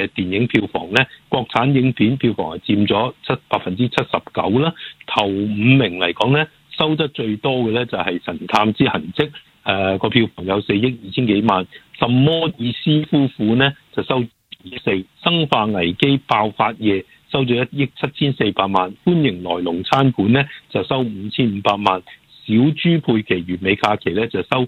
嘅電影票房咧，國產影片票房係佔咗79%啦。頭5名嚟講咧，收得最多嘅咧就係《神探之痕跡》，個票房有4億2千幾萬。什麼意思夫婦呢就收2億4，生化危機爆發夜收咗1億7400萬，歡迎來龍餐館呢就收5500萬，小豬佩奇完美假期咧就收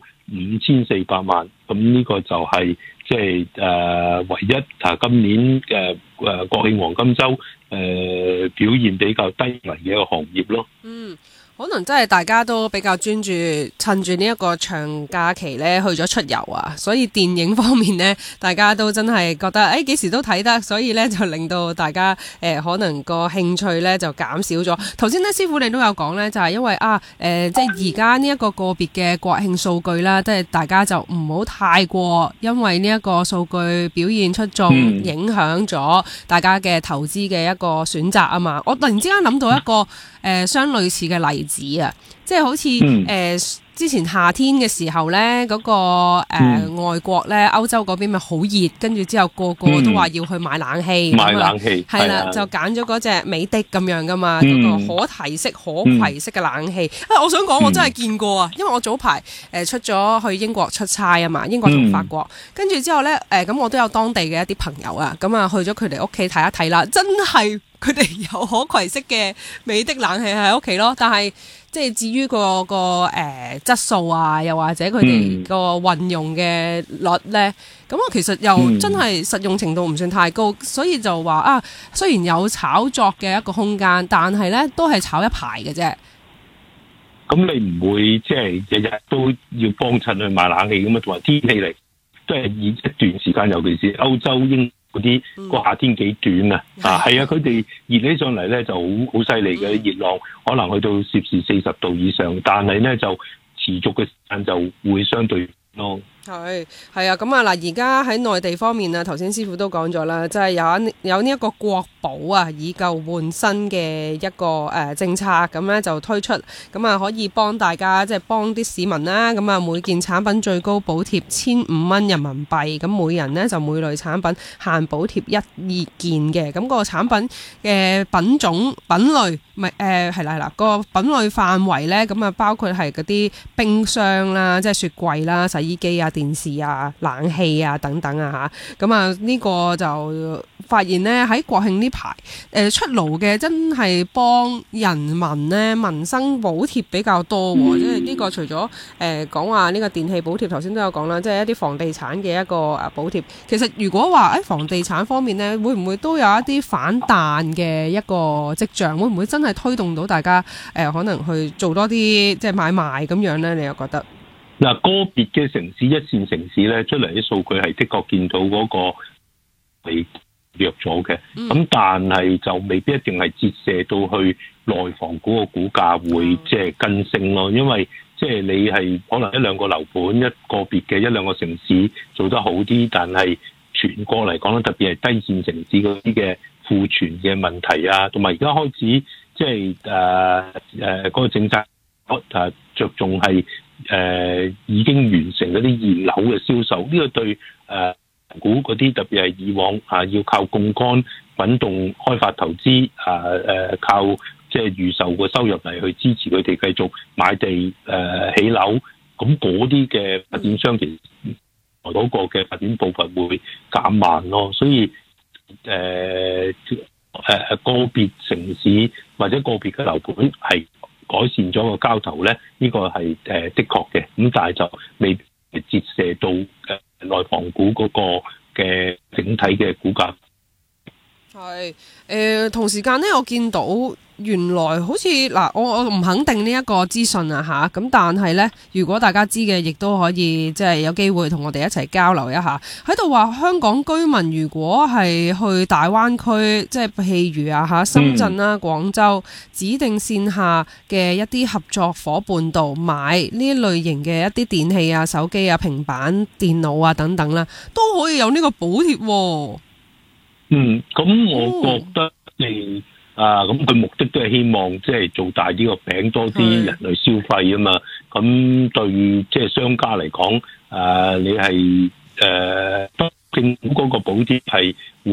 5400萬。咁呢個就係即係唯一今年嘅國慶黃金週表現比較低迷嘅一個行業咯。 可能真係大家都比較專注，趁住呢一個長假期咧去咗出遊啊，所以電影方面呢，大家都真係覺得幾時都睇得，所以咧就令到大家可能個興趣咧就減少咗。頭先咧師傅你都有講咧，就係因為即係而家呢一個個別嘅國慶數據啦，即係大家就唔好太過因為呢一個數據表現出眾，影響咗大家嘅投資嘅一個選擇啊嘛。我突然之間諗到一個相類似嘅例子啊，即係好似之前夏天嘅時候咧，嗰個外國咧歐洲嗰邊咪好熱，跟住之後個個都話要去買冷氣， 買冷氣係啦，就揀咗嗰隻美的咁樣噶嘛，嗰個可提式可攜式嘅冷氣。我想講我真係見過啊，因為我早排出咗去英國出差啊嘛，英國同法國，跟住之後咧咁我都有當地嘅一啲朋友啊，咁啊去咗佢哋屋企睇一睇啦，真係佢哋有可攜式嘅美的冷氣喺屋企咯，但係即係至於個質素啊，又或者佢哋個運用嘅率咧，咁其實又真係實用程度唔算太高，所以就話雖然有炒作嘅一個空間，但係咧都係炒一排嘅啫。 咁你唔會即係日日都要幫襯去買冷氣咁啊？同埋天氣嚟都係以一段時間，尤其是歐洲英嗰啲個夏天幾短啊！係啊，佢哋熱起上嚟咧就好犀利嘅熱浪，可能去到攝氏40度以上，但係咧就持續嘅時間就會相對咯。 係啊，咁啊嗱，而家喺內地方面啊，頭先師傅都講咗啦，即係有呢一個國保啊，以舊換新嘅一個政策，咁咧就推出，咁啊可以幫大家即係幫啲市民啦，咁啊每件產品最高補貼1500蚊人民幣，咁每人呢就每類產品限補貼1件嘅，咁個產品嘅品類係啦，個品類範圍咧，咁啊包括係嗰啲冰箱啦，即係雪櫃啦、洗衣機啊、電視啊、冷氣啊等等啊嚇，咁啊呢個就發現呢，喺國慶呢排出爐嘅真係幫人民呢民生補貼比較多喎，即係呢個除咗講話呢個電氣補貼，頭先都有講啦，即係一啲房地產嘅一個補貼。其實如果話喺房地產方面呢，會唔會都有一啲反彈嘅一個跡象？會唔會真係推動到大家可能去做多啲即係買賣咁樣呢？你又覺得？ 嗱，個別嘅城市、一線城市咧出嚟啲數據係的確見到嗰個係弱咗嘅，咁但係就未必一定係折射到去內房股個股價會即係跟升咯，因為即係你係可能一兩個樓盤、一個別嘅一兩個城市做得好啲，但係全國嚟講咧，特別係低線城市嗰啲嘅庫存嘅問題啊，同埋而家開始即係嗰個政策着重係已經完成嗰啲現樓嘅銷售，呢個對股嗰啲特別係以往要靠槓桿滾動開發投資靠即係預售個收入嚟去支持佢哋繼續買地起樓，咁嗰啲嘅發展商其實嗰個嘅發展步伐會減慢咯，所以個別城市或者個別嘅樓盤係改善咗個交投咧，呢個係的確嘅，咁但係就未折射到內房股嗰個嘅整體嘅股價。 係同時間咧，我見到原來好似嗱，我唔肯定呢一個資訊啊嚇，咁但係咧，如果大家知嘅，亦都可以即係有機會同我哋一齊交流一下。喺度話香港居民如果係去大灣區，即係譬如啊嚇深圳啦、廣州指定線下嘅一啲合作夥伴度買呢類型嘅一啲電器啊、手機啊、平板電腦啊等等啦，都可以有呢個補貼喎。 咁我覺得咁佢目的都係希望即係做大呢個餅，多啲人去消費啊嘛。咁對即係商家嚟講，你係政府嗰個補貼係會